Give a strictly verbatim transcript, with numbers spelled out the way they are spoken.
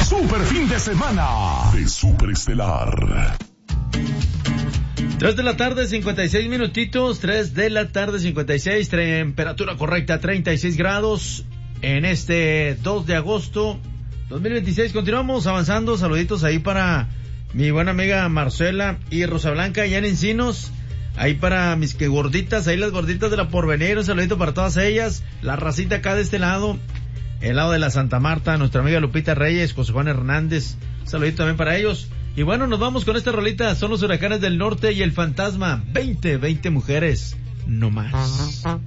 super fin de semana de Superestelar. tres de la tarde, cincuenta y seis minutitos, tres de la tarde, cincuenta y seis, temperatura correcta, treinta y seis grados en este dos de agosto dos mil veintiséis. Continuamos avanzando, saluditos ahí para mi buena amiga Marcela y Rosa Blanca allá en Encinos, ahí para mis que gorditas, ahí las gorditas de la Porvenir, un saludito para todas ellas, la racita acá de este lado, el lado de la Santa Marta, nuestra amiga Lupita Reyes, José Juan Hernández, un saludito también para ellos. Y bueno, nos vamos con esta rolita, son los Huracanes del Norte y el Fantasma, veinte, veinte mujeres, no más.